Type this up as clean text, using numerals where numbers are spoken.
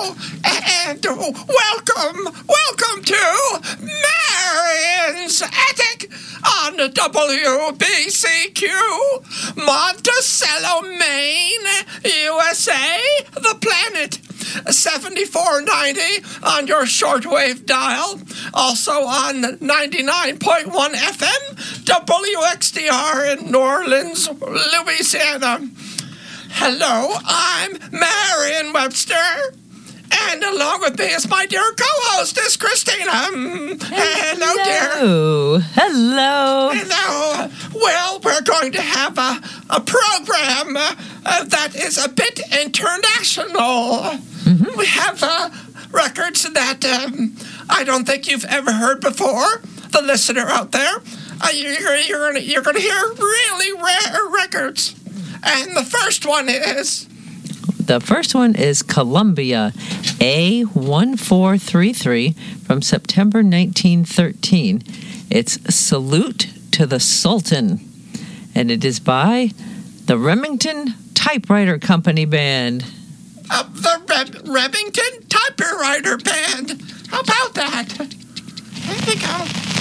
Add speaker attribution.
Speaker 1: and welcome to Marion's Attic on WBCQ, Monticello, Maine, USA, the planet. 7490 on your shortwave dial. Also on 99.1 FM, WXDR in New Orleans, Louisiana. Hello, I'm Marion Webster. And along with me is my dear co-hostess, Christina. Hello, dear.
Speaker 2: Hello.
Speaker 1: Well, we're going to have a program that is a bit international. Mm-hmm. We have records that I don't think you've ever heard before. The listener out there, you're going to hear really rare records. And the first one is...
Speaker 2: The first one is Columbia A1433 from September 1913. It's Salute to the Sultan. And it is by the Remington Typewriter Company Band.
Speaker 1: The Remington Typewriter Band. How about that? There you go.